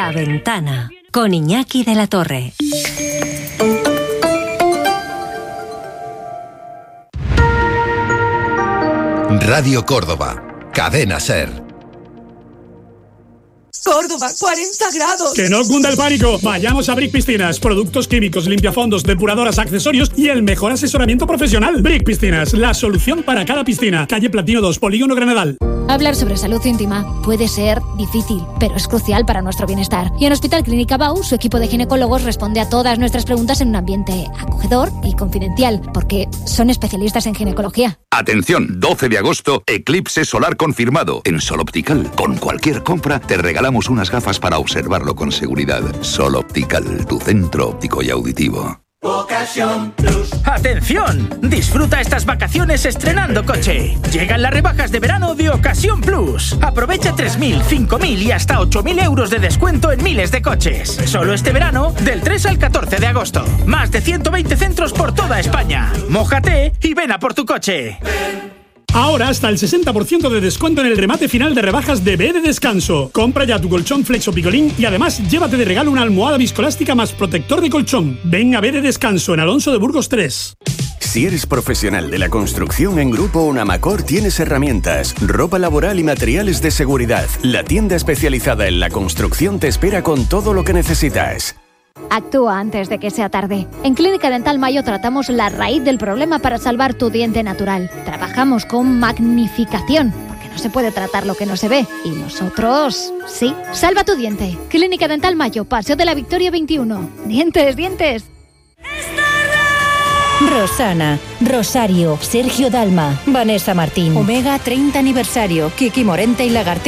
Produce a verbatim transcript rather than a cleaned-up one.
La Ventana, con Iñaki de la Torre. Radio Córdoba, Cadena SER. Córdoba, cuarenta grados. Que no cunda el pánico. Vayamos a Brick Piscinas. Productos químicos, limpiafondos, depuradoras, accesorios y el mejor asesoramiento profesional. Brick Piscinas, la solución para cada piscina. Calle Platino dos, Polígono Granadal. Hablar sobre salud íntima puede ser difícil, pero es crucial para nuestro bienestar. Y en Hospital Clínica Bau, su equipo de ginecólogos responde a todas nuestras preguntas en un ambiente acogedor y confidencial, porque son especialistas en ginecología. Atención, doce de agosto, eclipse solar confirmado en Sol Optical. Con cualquier compra te regalamos unas gafas para observarlo con seguridad. Sol Optical, tu centro óptico y auditivo. Ocasión Plus. ¡Atención! Disfruta estas vacaciones estrenando coche. Llegan las rebajas de verano de Ocasión Plus. Aprovecha tres mil, cinco mil y hasta ocho mil euros de descuento en miles de coches. Solo este verano, del tres al catorce de agosto. Más de ciento veinte centros por toda España. Mójate y ven a por tu coche. Ahora hasta el sesenta por ciento de descuento en el remate final de rebajas de B de Descanso. Compra ya tu colchón Flexo Picolín y además llévate de regalo una almohada viscoelástica más protector de colchón. Ven a B de Descanso en Alonso de Burgos tres. Si eres profesional de la construcción, en Grupo Unamacor tienes herramientas, ropa laboral y materiales de seguridad. La tienda especializada en la construcción te espera con todo lo que necesitas. Actúa antes de que sea tarde. En Clínica Dental Mayo tratamos la raíz del problema para salvar tu diente natural. Trabajamos con magnificación, porque no se puede tratar lo que no se ve. Y nosotros, sí. Salva tu diente. Clínica Dental Mayo, Paseo de la Victoria veintiuno. Dientes, dientes. Rosana, Rosario, Sergio Dalma, Vanessa Martín, Omega treinta aniversario, Kiki Morente y Lagartija.